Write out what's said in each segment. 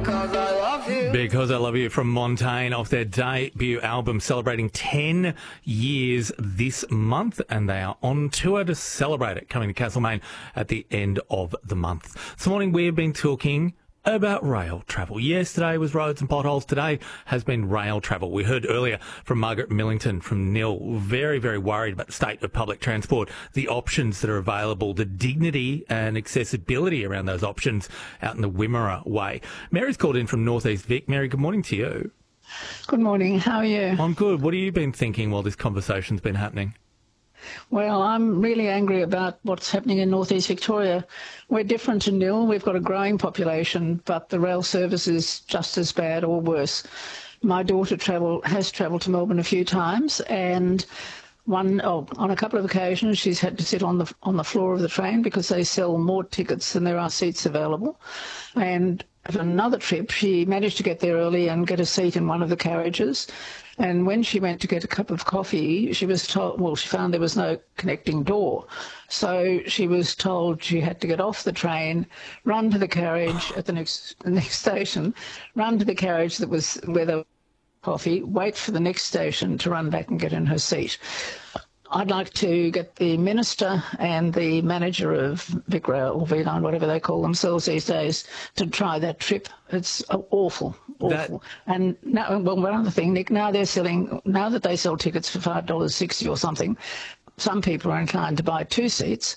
Because I Love You from Montaigne off their debut album celebrating 10 years this month, and they are on tour to celebrate it, coming to Castlemaine at the end of the month. This morning we have been talking about rail travel. Yesterday was roads and potholes. Today has been rail travel. We heard earlier from Margaret Millington from NIL, very, very worried about the state of public transport, the options that are available, the dignity and accessibility around those options out in the Wimmera Way. Mary's called in from North East Vic. Mary, good morning to you. Good morning. How are you? I'm good. What have you been thinking while this conversation's been happening? Well, I'm really angry about what's happening in northeast Victoria. We're different to NIL. We've got a growing population, but the rail service is just as bad or worse. My daughter has travelled to Melbourne a few times, and on a couple of occasions she's had to sit on the floor of the train because they sell more tickets than there are seats available. And for another trip, she managed to get there early and get a seat in one of the carriages. And when she went to get a cup of coffee, she was told, she found there was no connecting door. So she was told she had to get off the train, run to the carriage at the next station, run to the carriage that was where the coffee, wait for the next station to run back and get in her seat. I'd like to get the minister and the manager of VicRail or V-Line, whatever they call themselves these days, to try that trip. It's awful. And now, one other thing, Nick, now that they sell tickets for $5.60 or something, some people are inclined to buy two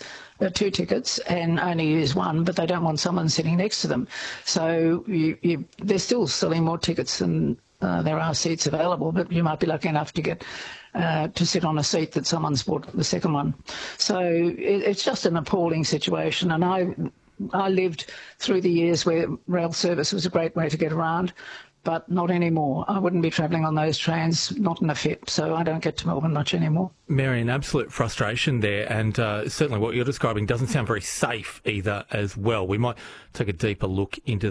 tickets and only use one, but they don't want someone sitting next to them. So they're still selling more tickets than there are seats available, but you might be lucky enough to get to sit on a seat that someone's bought the second one. So it's just an appalling situation, and I lived through the years where rail service was a great way to get around, but not anymore. I wouldn't be travelling on those trains, not in a fit, so I don't get to Melbourne much anymore. Mary, an absolute frustration there, and certainly what you're describing doesn't sound very safe either as well. We might take a deeper look into